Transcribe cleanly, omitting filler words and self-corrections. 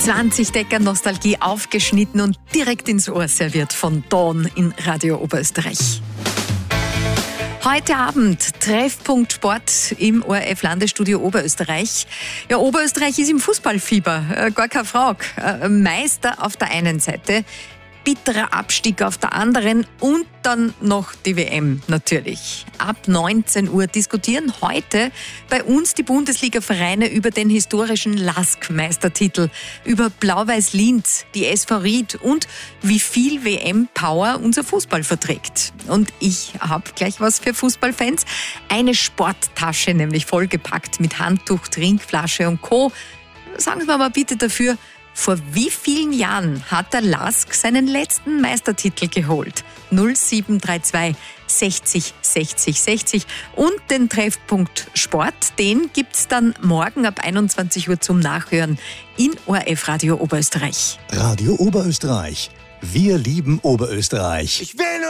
20 Decker Nostalgie aufgeschnitten und direkt ins Ohr serviert von Dawn in Radio Oberösterreich. Heute Abend Treffpunkt Sport im ORF Landesstudio Oberösterreich. Ja, Oberösterreich ist im Fußballfieber, gar keine Frage. Meister auf der einen Seite, bitterer Abstieg auf der anderen und dann noch die WM natürlich. Ab 19 Uhr diskutieren heute bei uns die Bundesliga-Vereine über den historischen LASK-Meistertitel, über Blau-Weiß Linz, die SV Ried und wie viel WM-Power unser Fußball verträgt. Und ich habe gleich was für Fußballfans. Eine Sporttasche nämlich vollgepackt mit Handtuch, Trinkflasche und Co. Sagen Sie mir mal bitte dafür, vor wie vielen Jahren hat der LASK seinen letzten Meistertitel geholt? 0732 60 60 60. Und den Treffpunkt Sport, den gibt's dann morgen ab 21 Uhr zum Nachhören in ORF Radio Oberösterreich. Radio Oberösterreich. Wir lieben Oberösterreich. Ich will